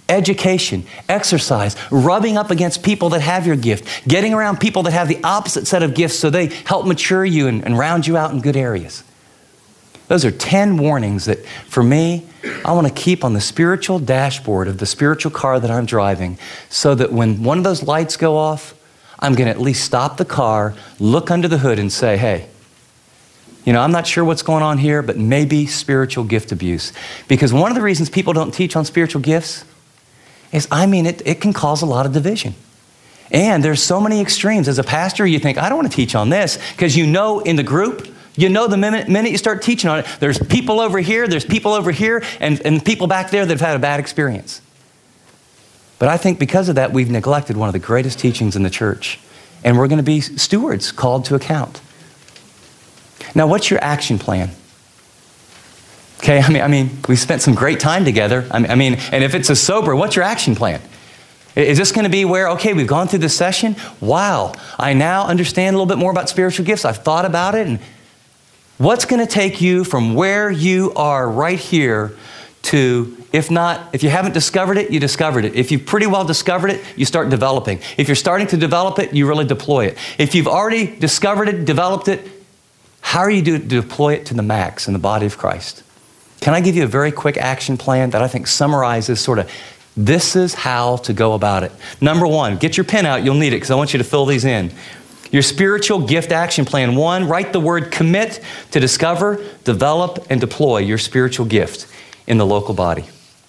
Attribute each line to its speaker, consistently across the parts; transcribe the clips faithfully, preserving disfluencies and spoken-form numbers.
Speaker 1: education, exercise, rubbing up against people that have your gift, getting around people that have the opposite set of gifts so they help mature you and, and round you out in good areas. Those are ten warnings that, for me, I want to keep on the spiritual dashboard of the spiritual car that I'm driving so that when one of those lights go off, I'm going to at least stop the car, look under the hood and say, hey, you know, I'm not sure what's going on here, but maybe spiritual gift abuse. Because one of the reasons people don't teach on spiritual gifts is, I mean, it, it can cause a lot of division. And there's so many extremes. As a pastor, you think, I don't want to teach on this, because you know in the group, you know the minute, minute you start teaching on it, there's people over here, there's people over here, and, and people back there that have had a bad experience. But I think because of that, we've neglected one of the greatest teachings in the church. And we're going to be stewards called to account. Now, what's your action plan? Okay, I mean, I mean, we spent some great time together. I mean, I mean, and if it's a sober, what's your action plan? Is this going to be where, okay, we've gone through this session. Wow, I now understand a little bit more about spiritual gifts. I've thought about it. And what's going to take you from where you are right here to, if not, if you haven't discovered it, you discovered it. If you've pretty well discovered it, you start developing. If you're starting to develop it, you really deploy it. If you've already discovered it, developed it, how are you to deploy it to the max in the body of Christ? Can I give you a very quick action plan that I think summarizes sort of, this is how to go about it. Number one, get your pen out. You'll need it because I want you to fill these in. Your spiritual gift action plan. One, write the word commit to discover, develop, and deploy your spiritual gift in the local body.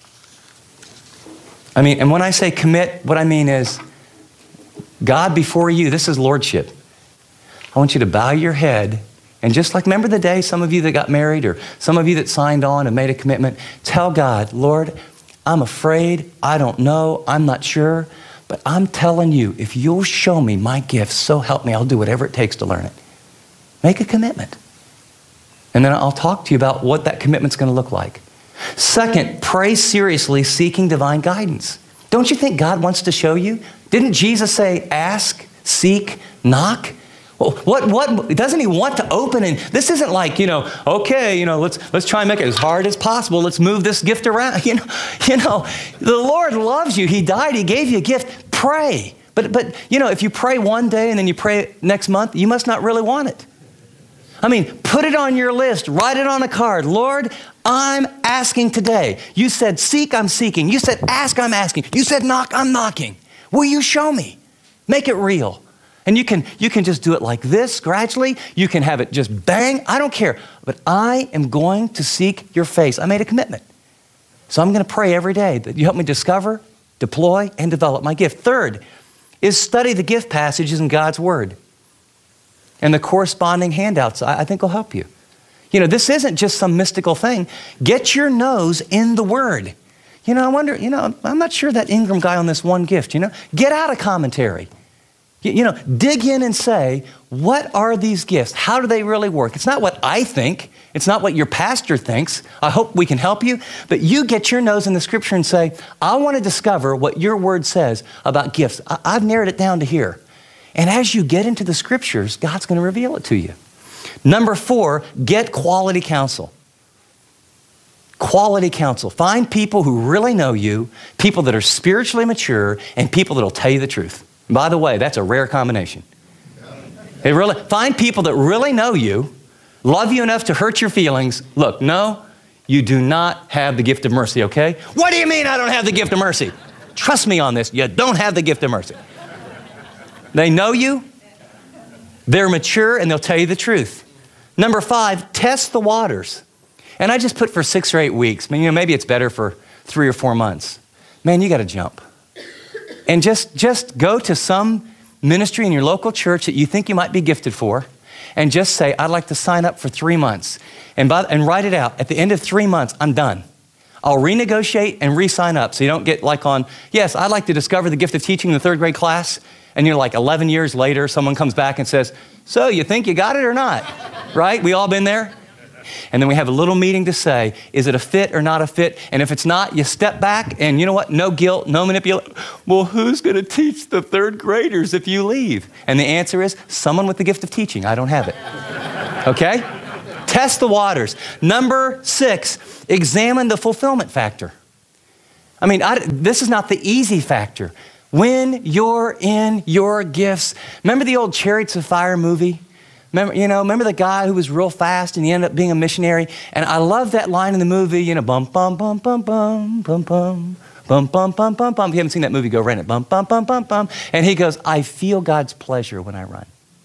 Speaker 1: I mean, and when I say commit, what I mean is God before you. This is lordship. I want you to bow your head and just like, remember the day some of you that got married or some of you that signed on and made a commitment, tell God, Lord, I'm afraid, I don't know, I'm not sure, but I'm telling you, if you'll show me my gifts, so help me, I'll do whatever it takes to learn it. Make a commitment. And then I'll talk to you about what that commitment's going to look like. Second, pray seriously, seeking divine guidance. Don't you think God wants to show you? Didn't Jesus say, ask, seek, knock? Well, what, what, doesn't he want to open? And this isn't like, you know, okay, you know, let's, let's try and make it as hard as possible. Let's move this gift around. You know, you know, the Lord loves you. He died. He gave you a gift. Pray. But, but, you know, if you pray one day and then you pray next month, you must not really want it. I mean, put it on your list. Write it on a card. Lord, I'm asking today. You said seek, I'm seeking. You said ask, I'm asking. You said knock, I'm knocking. Will you show me? Make it real. And you can, you can just do it like this gradually. You can have it just bang. I don't care. But I am going to seek your face. I made a commitment. So I'm going to pray every day that you help me discover, deploy, and develop my gift. Third is study the gift passages in God's Word. And the corresponding handouts, I, I think will help you. You know, this isn't just some mystical thing. Get your nose in the Word. You know, I wonder, you know, I'm not sure that Ingram guy on this one gift, you know. Get out a commentary. You know, dig in and say, what are these gifts? How do they really work? It's not what I think. It's not what your pastor thinks. I hope we can help you. But you get your nose in the Scripture and say, I want to discover what your Word says about gifts. I- I've narrowed it down to here. And as you get into the Scriptures, God's going to reveal it to you. Number four, get quality counsel. Quality counsel. Find people who really know you, people that are spiritually mature, and people that will tell you the truth. By the way, that's a rare combination. It really, find people that really know you, love you enough to hurt your feelings. Look, no, you do not have the gift of mercy, okay? What do you mean I don't have the gift of mercy? Trust me on this, you don't have the gift of mercy. They know you, they're mature, and they'll tell you the truth. Number five, test the waters. And I just put for six or eight weeks. I mean, you know, maybe it's better for three or four months. Man, you got to jump. And just, just go to some ministry in your local church that you think you might be gifted for and just say, I'd like to sign up for three months. And, by, and write it out. At the end of three months, I'm done. I'll renegotiate and re-sign up so you don't get like on, yes, I'd like to discover the gift of teaching in the third grade class. And you're like eleven years later, someone comes back and says, so you think you got it or not? Right? We all been there? And then we have a little meeting to say, is it a fit or not a fit? And if it's not, you step back and you know what? No guilt, no manipulation. Well, who's going to teach the third graders if you leave? And the answer is someone with the gift of teaching. I don't have it. Okay? Test the waters. Number six, examine the fulfillment factor. I mean, I, this is not the easy factor. When you're in your gifts, remember the old Chariots of Fire movie? Remember, you know, remember the guy who was real fast and he ended up being a missionary? And I love that line in the movie, you know, bum, bum, bum, bum, bum, bum, bum, bum, bum, bum, bum, bum. If you haven't seen that movie, go rent it. Bum, bum, bum, bum, bum. And he goes, I feel God's pleasure when I run.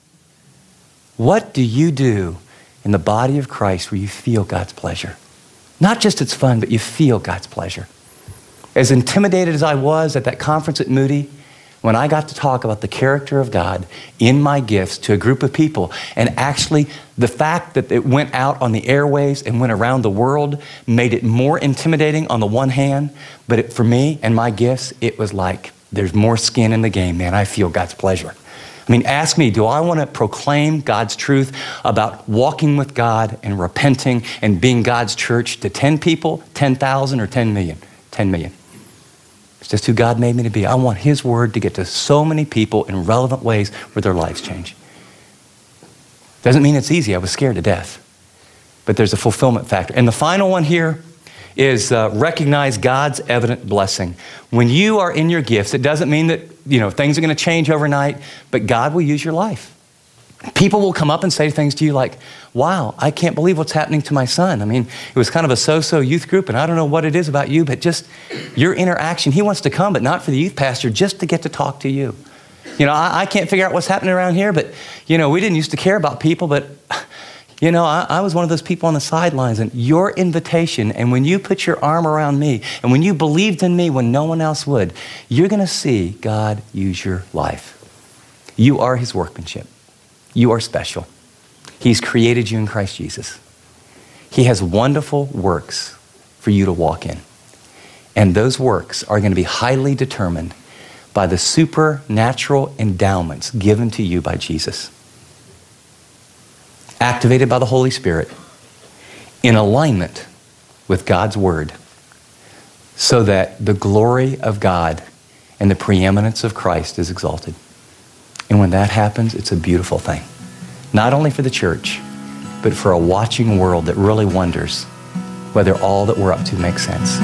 Speaker 1: What do you do in the body of Christ where you feel God's pleasure? Not just it's fun, but you feel God's pleasure. As intimidated as I was at that conference at Moody, when I got to talk about the character of God in my gifts to a group of people, and actually the fact that it went out on the airwaves and went around the world made it more intimidating on the one hand, but it, for me and my gifts, it was like, there's more skin in the game, man. I feel God's pleasure. I mean, ask me, do I want to proclaim God's truth about walking with God and repenting and being God's church to ten people, ten thousand, or ten million? ten million. It's just who God made me to be. I want His word to get to so many people in relevant ways where their lives change. Doesn't mean it's easy. I was scared to death. But there's a fulfillment factor. And the final one here is uh, recognize God's evident blessing. When you are in your gifts, it doesn't mean that, you know, things are going to change overnight, but God will use your life. People will come up and say things to you like, wow, I can't believe what's happening to my son. I mean, it was kind of a so-so youth group, and I don't know what it is about you, but just your interaction. He wants to come, but not for the youth pastor, just to get to talk to you. You know, I, I can't figure out what's happening around here, but, you know, we didn't used to care about people, but, you know, I, I was one of those people on the sidelines, and your invitation, and when you put your arm around me, and when you believed in me when no one else would, you're going to see God use your life. You are His workmanship. You are special. He's created you in Christ Jesus. He has wonderful works for you to walk in. And those works are going to be highly determined by the supernatural endowments given to you by Jesus. Activated by the Holy Spirit in alignment with God's word so that the glory of God and the preeminence of Christ is exalted. And when that happens, it's a beautiful thing. Not only for the church, but for a watching world that really wonders whether all that we're up to makes sense.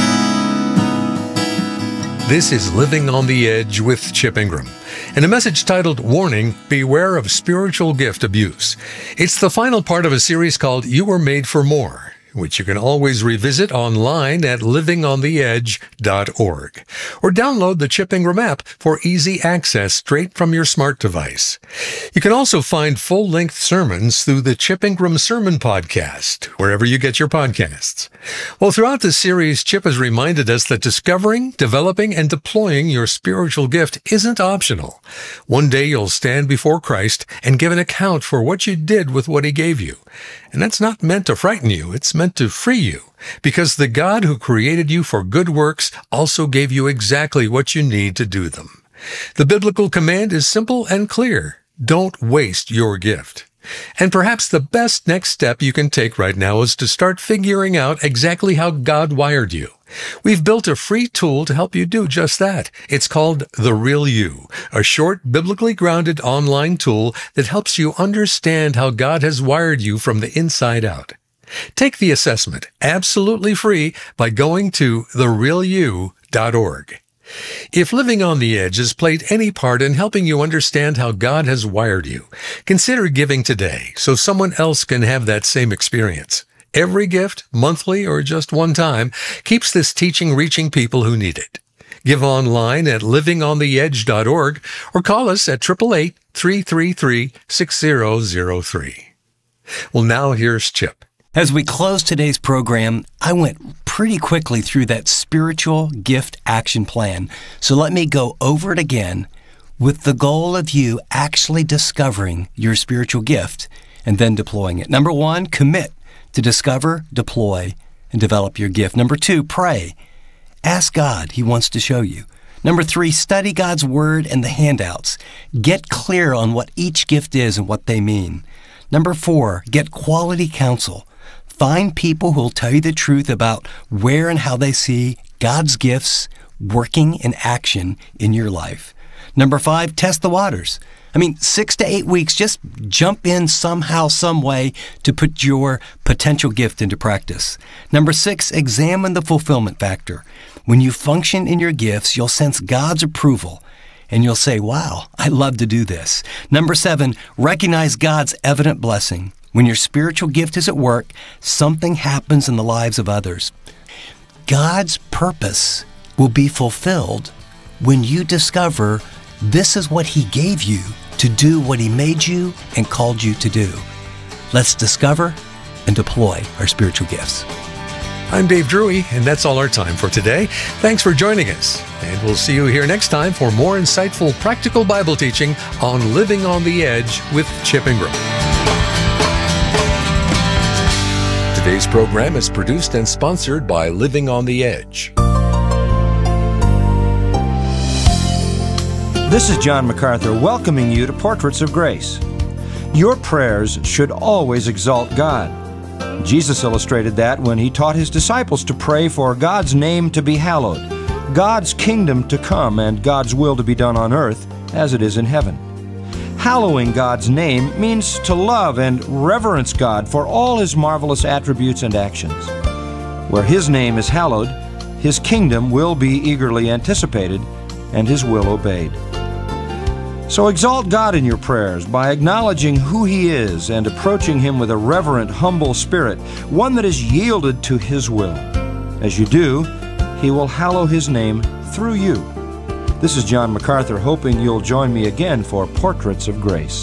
Speaker 2: This is Living on the Edge with Chip Ingram, and a message titled, Warning, Beware of Spiritual Gift Abuse. It's the final part of a series called You Were Made for More, which you can always revisit online at living on the edge dot org, or download the Chip Ingram app for easy access straight from your smart device. You can also find full-length sermons through the Chip Ingram Sermon Podcast, wherever you get your podcasts. Well, throughout this series, Chip has reminded us that discovering, developing, and deploying your spiritual gift isn't optional. One day you'll stand before Christ and give an account for what you did with what He gave you. And that's not meant to frighten you. It's meant to free you, because the God who created you for good works also gave you exactly what you need to do them. The biblical command is simple and clear. Don't waste your gift. And perhaps the best next step you can take right now is to start figuring out exactly how God wired you. We've built a free tool to help you do just that. It's called The Real You, a short, biblically grounded online tool that helps you understand how God has wired you from the inside out. Take the assessment, absolutely free, by going to the real you dot org. If Living on the Edge has played any part in helping you understand how God has wired you, consider giving today so someone else can have that same experience. Every gift, monthly or just one time, keeps this teaching reaching people who need it. Give online at living on the edge dot org or call us at eight eight eight, three three three, six zero zero three. Well, now here's Chip.
Speaker 3: As we close today's program, I went pretty quickly through that spiritual gift action plan. So let me go over it again with the goal of you actually discovering your spiritual gift and then deploying it. Number one, commit to discover, deploy, and develop your gift. Number two, pray. Ask God. He wants to show you. Number three, study God's Word and the handouts. Get clear on what each gift is and what they mean. Number four, get quality counsel. Find people who will tell you the truth about where and how they see God's gifts working in action in your life. Number five, test the waters. I mean, six to eight weeks, just jump in somehow, some way to put your potential gift into practice. Number six, examine the fulfillment factor. When you function in your gifts, you'll sense God's approval, and you'll say, wow, I love to do this. Number seven, recognize God's evident blessing. When your spiritual gift is at work, something happens in the lives of others. God's purpose will be fulfilled when you discover this is what He gave you to do what He made you and called you to do. Let's discover and deploy our spiritual gifts.
Speaker 2: I'm Dave Drury, and that's all our time for today. Thanks for joining us, and we'll see you here next time for more insightful, practical Bible teaching on Living on the Edge with Chip Ingram. Today's program is produced and sponsored by Living on the Edge.
Speaker 4: This is John MacArthur welcoming you to Portraits of Grace. Your prayers should always exalt God. Jesus illustrated that when He taught His disciples to pray for God's name to be hallowed, God's kingdom to come, and God's will to be done on earth as it is in heaven. Hallowing God's name means to love and reverence God for all His marvelous attributes and actions. Where His name is hallowed, His kingdom will be eagerly anticipated and His will obeyed. So exalt God in your prayers by acknowledging who He is and approaching Him with a reverent, humble spirit, one that is yielded to His will. As you do, He will hallow His name through you. This is John MacArthur, hoping you'll join me again for Portraits of Grace.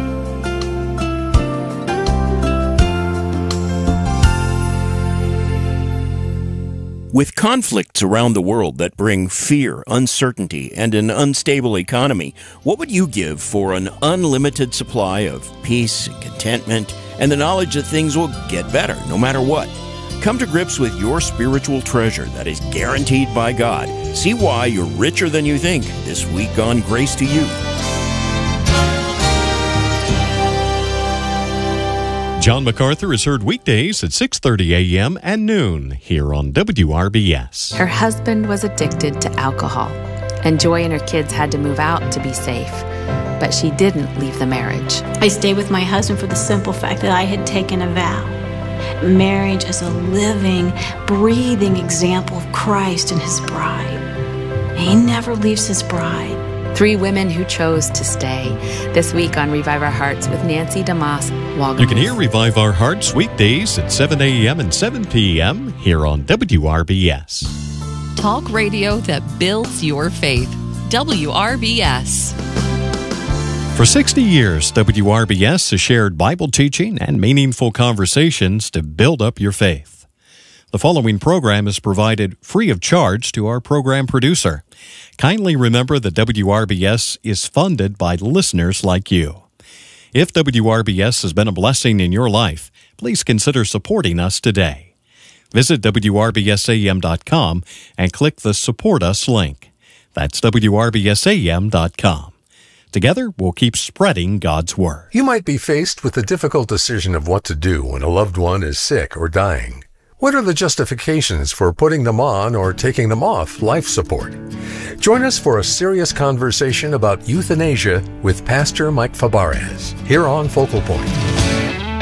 Speaker 5: With conflicts around the world that bring fear, uncertainty, and an unstable economy, what would you give for an unlimited supply of peace and contentment and the knowledge that things will get better no matter what? Come to grips with your spiritual treasure that is guaranteed by God. See why you're richer than you think this week on Grace to You.
Speaker 6: John MacArthur is heard weekdays at six thirty a.m. and noon here on W R B S.
Speaker 7: Her husband was addicted to alcohol, and Joy and her kids had to move out to be safe. But she didn't leave the marriage.
Speaker 8: I stayed with my husband for the simple fact that I had taken a vow. Marriage is a living, breathing example of Christ and His bride. He never leaves His bride.
Speaker 7: Three women who chose to stay. This week on Revive Our Hearts with Nancy DeMoss Walgreens.
Speaker 6: You can hear Revive Our Hearts weekdays at seven a.m. and seven p.m. here on W R B S.
Speaker 9: Talk radio that builds your faith. W R B S.
Speaker 6: For sixty years, W R B S has shared Bible teaching and meaningful conversations to build up your faith. The following program is provided free of charge to our program producer. Kindly remember that W R B S is funded by listeners like you. If W R B S has been a blessing in your life, please consider supporting us today. Visit W R B S A M dot com and click the Support Us link. That's W R B S A M dot com. Together, we'll keep spreading God's Word.
Speaker 2: You might be faced with the difficult decision of what to do when a loved one is sick or dying. What are the justifications for putting them on or taking them off life support? Join us for a serious conversation about euthanasia with Pastor Mike Fabarez here on Focal Point.